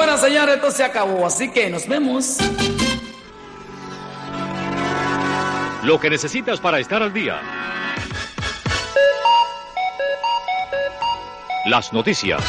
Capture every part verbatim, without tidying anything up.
Bueno, señores, esto se acabó, así que nos vemos. Lo que necesitas para estar al día. Las noticias.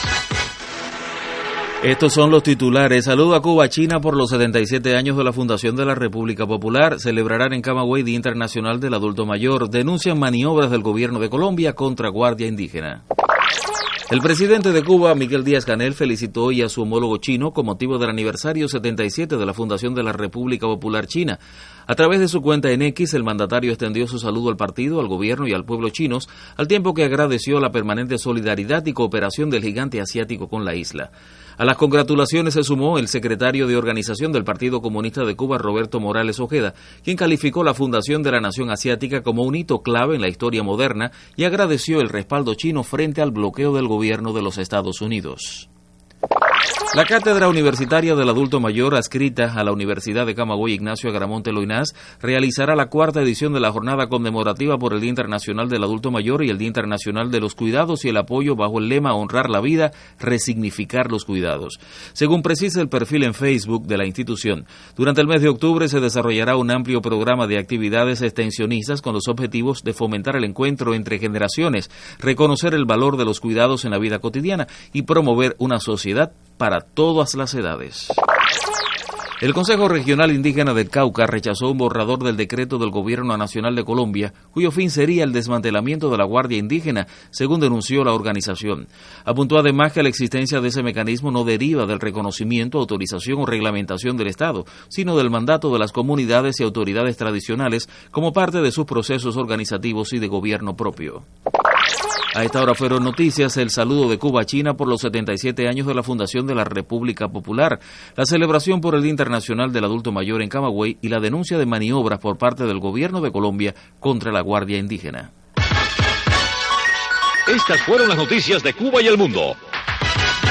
Estos son los titulares. Saludo a Cuba. China, por los setenta y siete años de la fundación de la República Popular, celebrarán en Camagüey Día Internacional del Adulto Mayor. Denuncian maniobras del gobierno de Colombia contra Guardia Indígena. El presidente de Cuba, Miguel Díaz-Canel, felicitó hoy a su homólogo chino con motivo del aniversario setenta y siete de la fundación de la República Popular China. A través de su cuenta en X, el mandatario extendió su saludo al partido, al gobierno y al pueblo chinos, al tiempo que agradeció la permanente solidaridad y cooperación del gigante asiático con la isla. A las congratulaciones se sumó el secretario de organización del Partido Comunista de Cuba, Roberto Morales Ojeda, quien calificó la fundación de la nación asiática como un hito clave en la historia moderna y agradeció el respaldo chino frente al bloqueo del gobierno de los Estados Unidos. La Cátedra Universitaria del Adulto Mayor, adscrita a la Universidad de Camagüey Ignacio Agramonte Loinás, realizará la cuarta edición de la jornada conmemorativa por el Día Internacional del Adulto Mayor y el Día Internacional de los Cuidados y el Apoyo bajo el lema Honrar la Vida, Resignificar los Cuidados. Según precisa el perfil en Facebook de la institución, durante el mes de octubre se desarrollará un amplio programa de actividades extensionistas con los objetivos de fomentar el encuentro entre generaciones, reconocer el valor de los cuidados en la vida cotidiana y promover una sociedad para todas las edades. El Consejo Regional Indígena del Cauca rechazó un borrador del decreto del Gobierno Nacional de Colombia, cuyo fin sería el desmantelamiento de la Guardia Indígena, según denunció la organización. Apuntó además que la existencia de ese mecanismo no deriva del reconocimiento, autorización o reglamentación del Estado, sino del mandato de las comunidades y autoridades tradicionales como parte de sus procesos organizativos y de gobierno propio. A esta hora fueron noticias el saludo de Cuba a China por los setenta y siete años de la fundación de la República Popular, la celebración por el Día Internacional del Adulto Mayor en Camagüey y la denuncia de maniobras por parte del gobierno de Colombia contra la Guardia Indígena. Estas fueron las noticias de Cuba y el mundo.